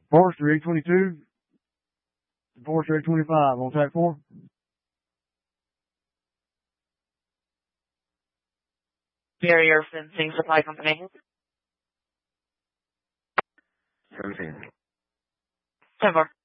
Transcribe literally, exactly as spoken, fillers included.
Forester eight twenty-two. Forester eight twenty-five on track four. Barrier Fencing Supply Company. seventeen. ten four.